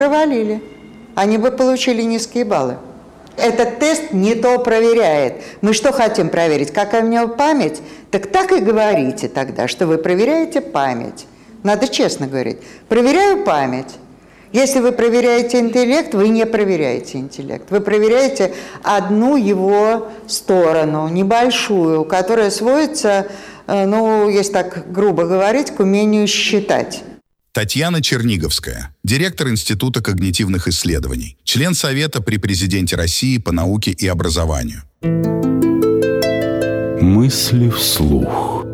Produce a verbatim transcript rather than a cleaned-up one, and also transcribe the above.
провалили. Они бы получили низкие баллы. Этот тест не то проверяет. Мы что хотим проверить? Какая у него память? Так так и говорите тогда, что вы проверяете память. Надо честно говорить. Проверяю память. Если вы проверяете интеллект, вы не проверяете интеллект. Вы проверяете одну его сторону, небольшую, которая сводится, ну, если так грубо говорить, к умению считать. Татьяна Черниговская, директор Института когнитивных исследований, член Совета при Президенте России по науке и образованию. Мысли вслух.